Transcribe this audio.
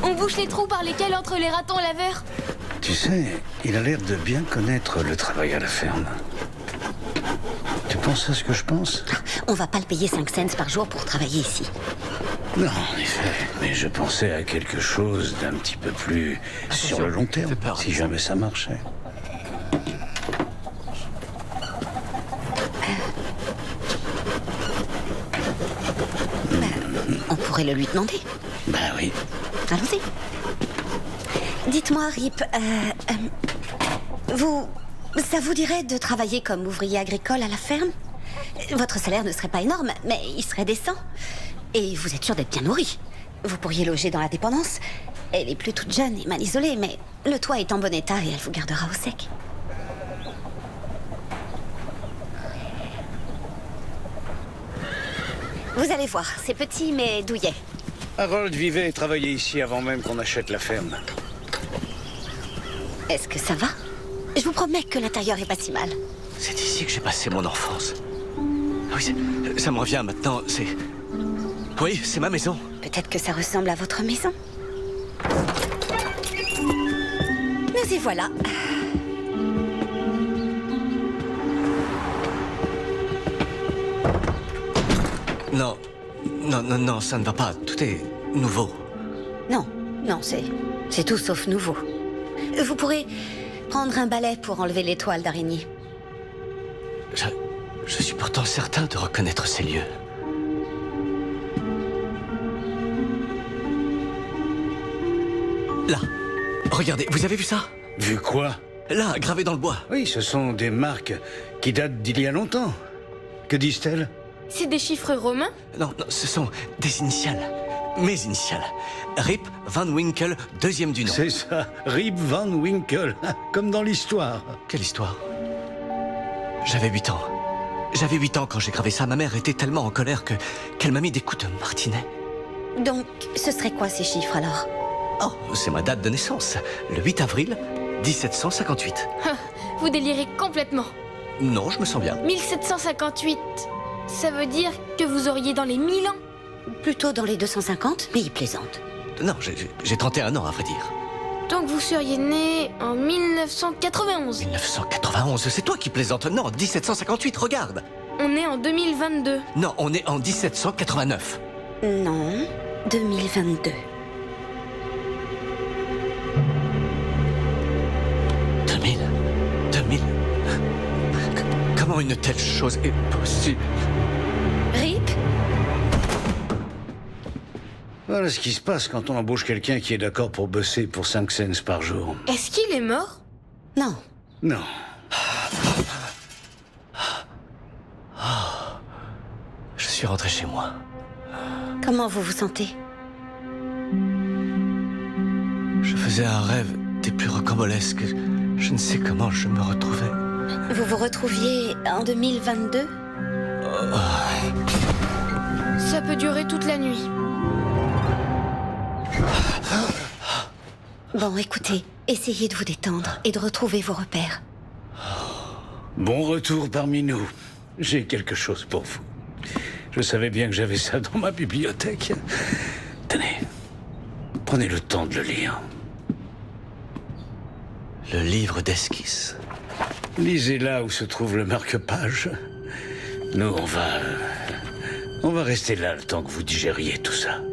On bouche les trous par lesquels entrent les ratons laveurs. Tu sais, il a l'air de bien connaître le travail à la ferme. Tu penses à ce que je pense? On va pas le payer 5 cents par jour pour travailler ici. Non, en effet. Mais je pensais à quelque chose d'un petit peu plus sur le long terme, si jamais ça marchait. On pourrait le lui demander. Ben oui. Allons-y. Dites-moi, Rip, ça vous dirait de travailler comme ouvrier agricole à la ferme? Votre salaire ne serait pas énorme, mais il serait décent. Et vous êtes sûr d'être bien nourri. Vous pourriez loger dans la dépendance. Elle est plus toute jeune et mal isolée, mais le toit est en bon état et elle vous gardera au sec. Vous allez voir, c'est petit mais douillet. Harold vivait et travaillait ici avant même qu'on achète la ferme. Est-ce que ça va? Je vous promets que l'intérieur est pas si mal. C'est ici que j'ai passé mon enfance. Ah oui, ça me revient maintenant, c'est... Oui, c'est ma maison. Peut-être que ça ressemble à votre maison. Nous y voilà. Non, non, ça ne va pas. Tout est nouveau. Non, c'est tout sauf nouveau. Vous pourrez prendre un balai pour enlever les toiles d'araignée. Je suis pourtant certain de reconnaître ces lieux. Là, regardez, vous avez vu ça? Vu quoi? Là, gravé dans le bois. Oui, ce sont des marques qui datent d'il y a longtemps. Que disent-elles? C'est des chiffres romains? Non, ce sont des initiales. Mes initiales. Rip Van Winkle, deuxième du nom. C'est ça, Rip Van Winkle, comme dans l'histoire. Quelle histoire? J'avais 8 ans. J'avais 8 ans quand j'ai gravé ça. Ma mère était tellement en colère qu'elle m'a mis des coups de martinet. Donc, ce serait quoi ces chiffres alors? Oh, c'est ma date de naissance. Le 8 avril 1758. Vous délirez complètement. Non, je me sens bien. 1758, ça veut dire que vous auriez dans les 1000 ans? Plutôt dans les 250, mais il plaisante. Non, j'ai 31 ans, à vrai dire. Donc vous seriez né en 1991. 1991, c'est toi qui plaisantes. Non, 1758, regarde. On est en 2022. Non, on est en 1789. Non, 2022. 2000. Comment une telle chose est possible? Rip? Voilà ce qui se passe quand on embauche quelqu'un qui est d'accord pour bosser pour 5 cents par jour. Est-ce qu'il est mort? Non. Non. Je suis rentré chez moi. Comment vous vous sentez? Je faisais un rêve des plus rocambolesques. Je ne sais comment je me retrouvais. Vous vous retrouviez en 2022? Ça peut durer toute la nuit. Bon, écoutez, essayez de vous détendre et de retrouver vos repères. Bon retour parmi nous. J'ai quelque chose pour vous. Je savais bien que j'avais ça dans ma bibliothèque. Tenez, prenez le temps de le lire. Le livre d'esquisse. Lisez là où se trouve le marque-page. Nous, on va rester là le temps que vous digériez tout ça.